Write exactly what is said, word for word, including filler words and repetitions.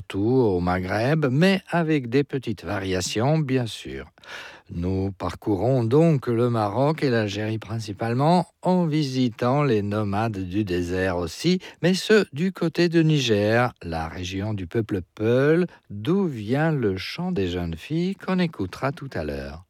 surtout au Maghreb, mais avec des petites variations, bien sûr. Nous parcourons donc le Maroc et l'Algérie principalement en visitant les nomades du désert aussi, mais ceux du côté de Niger, la région du peuple Peul, d'où vient le chant des jeunes filles qu'on écoutera tout à l'heure.